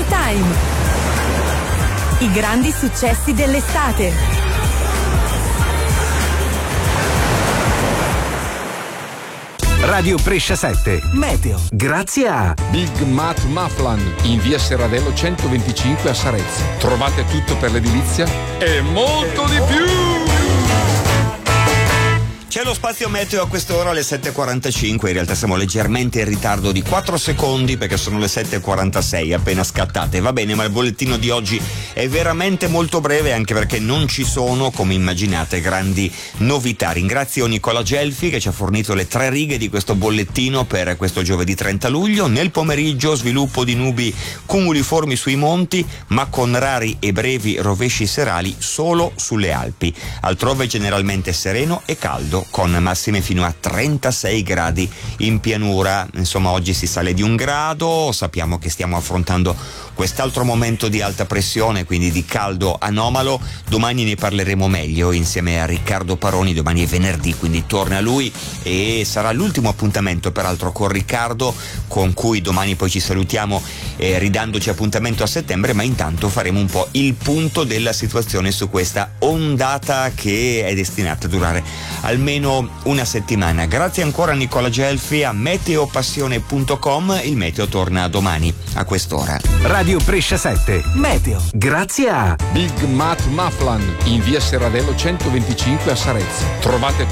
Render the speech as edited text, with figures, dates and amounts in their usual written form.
Summertime. I grandi successi dell'estate. Radio Brescia 7 Meteo. Grazie a Big Mat Maflan in via Serradello 125 a Sarezzo. Trovate tutto per l'edilizia e molto di più. C'è lo spazio meteo a quest'ora alle 7.45, in realtà siamo leggermente in ritardo di 4 secondi perché sono le 7.46 appena scattate. Va bene, ma il bollettino di oggi è veramente molto breve, anche perché non ci sono, come immaginate, grandi novità. Ringrazio Nicola Gelfi che ci ha fornito le 3 righe di questo bollettino per questo giovedì 30 luglio. Nel pomeriggio sviluppo di nubi cumuliformi sui monti, ma con rari e brevi rovesci serali solo sulle Alpi. Altrove generalmente sereno e caldo, con massime fino a 36 gradi in pianura. Insomma, oggi si sale di 1 grado, sappiamo che stiamo affrontando quest'altro momento di alta pressione, quindi di caldo anomalo. Domani ne parleremo meglio insieme a Riccardo Paroni, domani è venerdì, quindi torna lui e sarà l'ultimo appuntamento peraltro con Riccardo, con cui domani poi ci salutiamo ridandoci appuntamento a settembre, ma intanto faremo un po' il punto della situazione su questa ondata che è destinata a durare almeno una settimana. Grazie ancora a Nicola Gelfi, a meteopassione.com. Il meteo torna domani a quest'ora. Radio Brescia 7 Meteo. Grazie a Big Mat Maflan in via Serradello 125 a Sarezzo. Trovate